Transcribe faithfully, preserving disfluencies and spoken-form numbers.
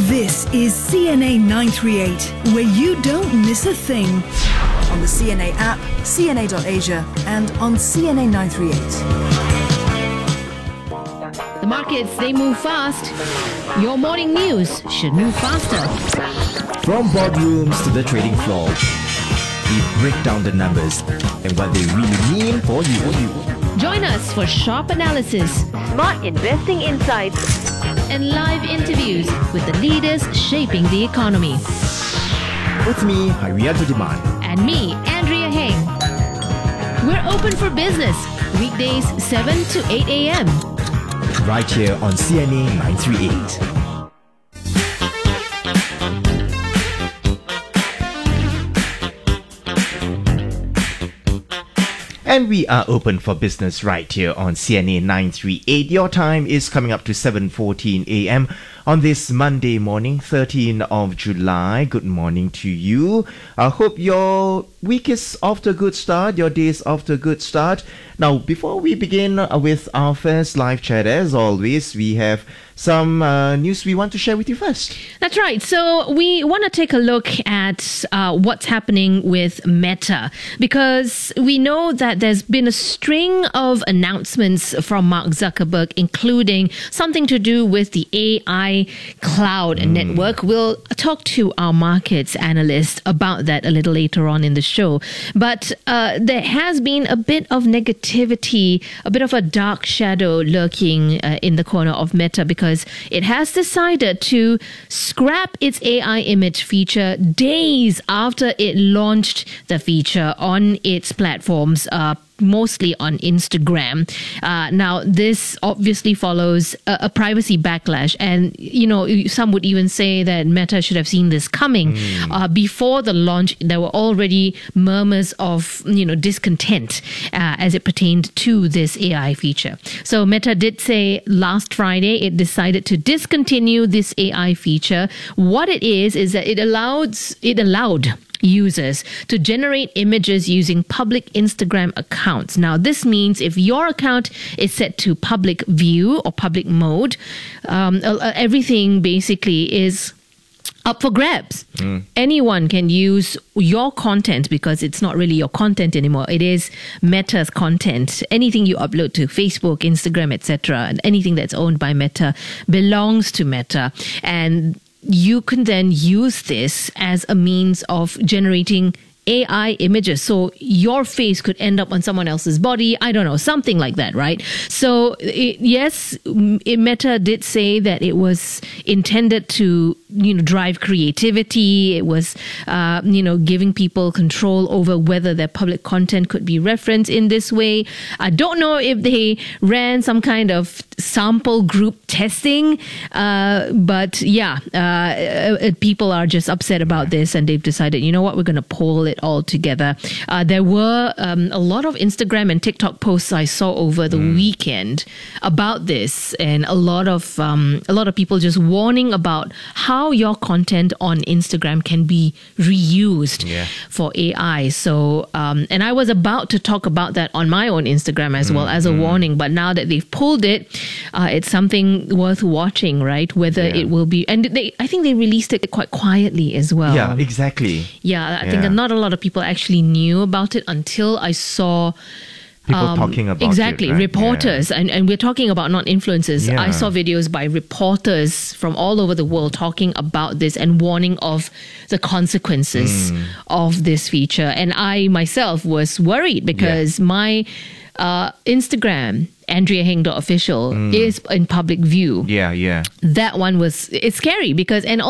This is C N A nine three eight, where you don't miss a thing. On the C N A app, C N A dot Asia, and on C N A nine three eight. The markets, they move fast. Your morning news should move faster. From boardrooms to the trading floor, we break down the numbers and what they really mean for you. Join us for sharp analysis, smart investing insights, and live interviews with the leaders shaping the economy. With me, Harianto Demand. And me, Andrea Heng. We're open for business, weekdays seven to eight a.m. Right here on C N A nine three eight. And we are open for business right here on C N A nine three eight. Your time is coming up to seven fourteen a.m. on this Monday morning, thirteenth of July. Good morning to you. I hope your week is off to a good start, your day is off to a good start. Now, before we begin with our first live chat, as always, we have some uh, news we want to share with you first. That's right. So we want to take a look at uh, what's happening with Meta, because we know that there's been a string of announcements from Mark Zuckerberg, including something to do with the A I cloud mm. network. We'll talk to our markets analyst about that a little later on in the show. But uh, there has been a bit of negativity, a bit of a dark shadow lurking uh, in the corner of Meta, because it has decided to scrap its A I image feature days after it launched the feature on its platforms, uh, mostly on Instagram. Uh, now, this obviously follows a, a privacy backlash. And, you know, some would even say that Meta should have seen this coming. Mm. Uh, before the launch, there were already murmurs of, you know, discontent uh, as it pertained to this A I feature. So Meta did say last Friday it decided to discontinue this A I feature. What it is, is that it allows, it allowed users to generate images using public Instagram accounts. Now, this means if your account is set to public view or public mode, um, everything basically is up for grabs. Mm. Anyone can use your content because it's not really your content anymore. It is Meta's content. Anything you upload to Facebook, Instagram, et cetera, and anything that's owned by Meta belongs to Meta. And you can then use this as a means of generating A I images. So your face could end up on someone else's body. I don't know, something like that, right? So it, yes, it, Meta did say that it was intended to, you know, drive creativity. It was, uh, you know, giving people control over whether their public content could be referenced in this way. I don't know if they ran some kind of sample group testing, uh, but yeah, uh, people are just upset about this, and they've decided, you know what, we're going to pull it all together. Uh, there were um, a lot of Instagram and TikTok posts I saw over the mm. weekend about this, and a lot of um, a lot of people just warning about how your content on Instagram can be reused yeah. for A I. So, um, and I was about to talk about that on my own Instagram as mm. well as a mm. warning, but now that they've pulled it, uh, it's something worth watching, right? Whether yeah. it will be, and they, I think they released it quite quietly as well. Yeah, exactly. Yeah, I yeah. think not a lot of people actually knew about it until I saw people um, talking about exactly it, right? reporters, yeah. and, and we're talking about not influencers. Yeah. I saw videos by reporters from all over the world talking about this and warning of the consequences mm. of this feature. And I myself was worried because yeah. my uh, Instagram, andrea heng dot official, mm. is in public view. Yeah, yeah. That one was, it's scary because, and